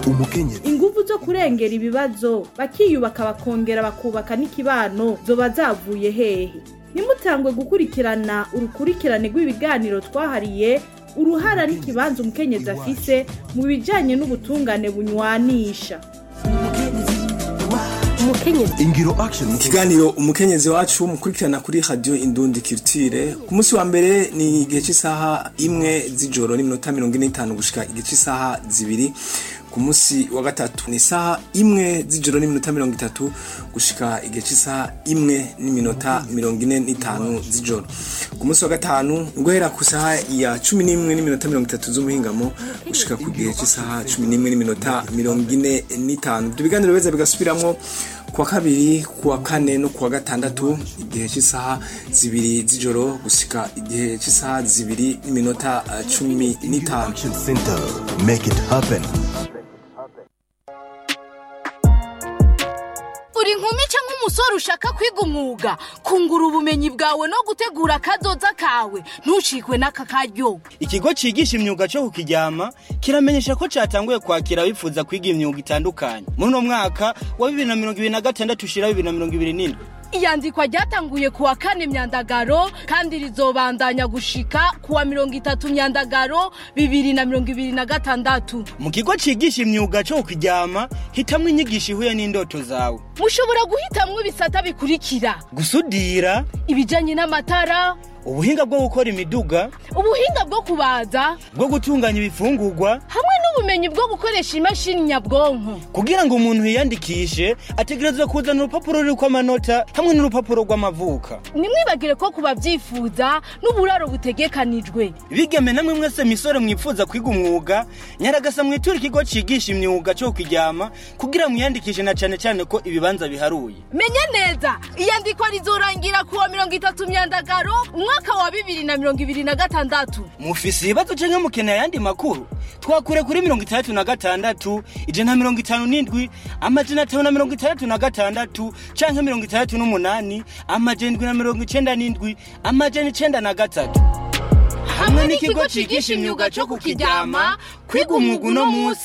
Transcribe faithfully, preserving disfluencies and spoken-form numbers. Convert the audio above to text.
umukenyezi. Inguvu zo kurengera ibibazo bakiyubaka bakongera bakubaka n'ikibano zoba zavuye hehe? Nimutangwe gukurikirana urukurikirane rw'ibiganiro twahariye uruhara n'ikibanza umukenyezi afise mu bijanye n'ubutungane bunywanisha. Umukenyezi Ingiro Action. Ikiganiro umukenyezi wacu mukurikirana kuri Radio Indundi Culture. Ku munsi wa mbere ni igihe cy'isaha imwe z'ijoro n'iminota mirongo ine n'itanu gushika igihe cy'isaha zibiri. Ku munsi wa gatatu ni isaha imwe z'ijoro n'iminota mirongo itatu gushika igihe cy'isaha imwe n'iminota mirongo ine n'itanu z'ijoro. Ku munsi wa gatanu guhera ku saha ya cumi n'imwe n'iminota mirongo itatu z'umuhingamo gushika ku gihe cy'isaha cumi n'imwe n'iminota mirongo ine n'itanu. Ibiganiro beza bigasubiramwo kuwa kabiri, kuwa kane no kuwa gatandatu igihe cy'isaha zibiri z'ijoro gushika igihe cy'isaha zibiri n'iminota cumi n'itanu. Action Center, make it happen. Uri nkumi cyangwa umusore ushaka kwiga umwuga, kungura ubumenyi bwawe no gutegura kazoza kawe, ntucikwe n'aka karyo. Ikigo cigisha imyuga cyo kukiryama kiramenyesha ko catanguye kwakira bifuza kwiga imyuga itandukanye muri no mwaka wa bibiri na mirongo ibiri na gatandatu ushira bibiri na mirongo ibiri n'indwi. Iyandikwa ryatanguye kuwa kane Myandagaro kandi rizobandanya gushika kuwa mirongo itatu Myandagaro bibiri na mirongo ibiri na gatandatu. Mu kigo cigisha imyuga cyo kukiryama hitamwe inyigisho ihuye n'indoto zawe. Mushobora guhitamwe ibisata bikurikira: gusudira, ibijanye n'amatara, ubuhinga bwo gukora imiduga, ubuhinga bwo kubaza, bwo gutunganya ibifungurwa, hamwe n'ubumenyi bwo gukoresha imashini nyabwonko. Kugira ngo umuntu yiyandikishe ategerezwa kuzana urupapuro ruriko amanota hamwe n'urupapuro rw'amavuka. Nimwibagire ko kubavyifuza n'uburaro butegekanijwe. Bigeme namwe mwese misore mwifuza kwiga umwuga, nyaragasa mwitura ikigo cigisha imyuga cyo kukiryama kugira mwiyandikishe na cane cane ko ibibanza biharuye. Menya neza, iyandikwa rizorangira kuwa mirongo itatu Myandagaro umwaka wa bibiri na mirongo ibiri na gatandatu. Mufisi ibibazo canke mukeneye ayandi makuru, twakure kuri mirongo itandatu na gatandatu ijana na mirongo itanu n'indwi amajana atanu na mirongo itandatu na gatandatu canke mirongo itandatu n'umunani amajana indwi na mirongo icenda n'indwi amajana icenda na gatatu. Hamwe n'ikigo cigisha imyuga cyo kukiryama, kwiga umwuga uno munsi